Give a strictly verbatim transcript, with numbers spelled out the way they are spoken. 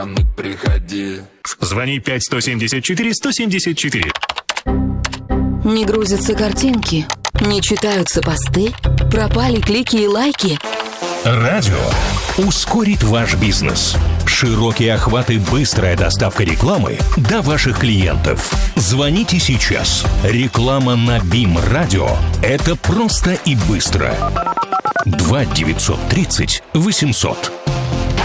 Приходи. Звони пять сто семьдесят четыре сто семьдесят четыре. Не грузятся картинки, не читаются посты, пропали клики и лайки. Радио ускорит ваш бизнес. Широкий охват и быстрая доставка рекламы до ваших клиентов. Звоните сейчас. Реклама на Бим Радио – это просто и быстро. два девятьсот тридцать восемьсот.